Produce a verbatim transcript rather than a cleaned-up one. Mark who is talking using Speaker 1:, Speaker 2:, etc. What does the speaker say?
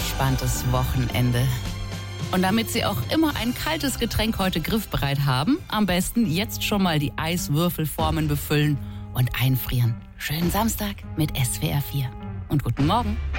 Speaker 1: entspanntes Wochenende. Und damit Sie auch immer ein kaltes Getränk heute griffbereit haben, am besten jetzt schon mal die Eiswürfelformen befüllen und einfrieren. Schönen Samstag mit S W R vier. Und guten Morgen.